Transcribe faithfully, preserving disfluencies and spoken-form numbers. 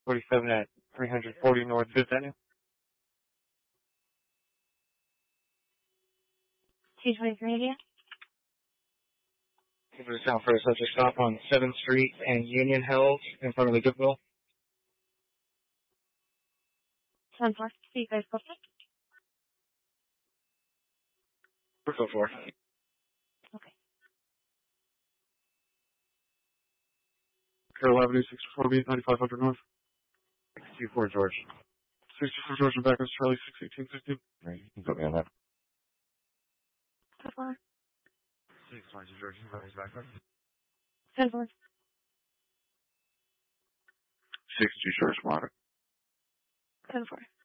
forty-seven at three forty North Fifth Avenue. two twenty-three India. Give it a sound for a subject stop on seventh Street and Union held in front of the Goodwill. ten four. See you guys posted. Brooklyn four. Okay. Carroll Avenue, sixty-four B, ninety-five hundred North. sixty-four George. sixty-four George and back is Charlie, six eighteen fifty. Right, you can put me on that. ten four. six twenty George, and back is back. ten four. sixty George, water. ten four.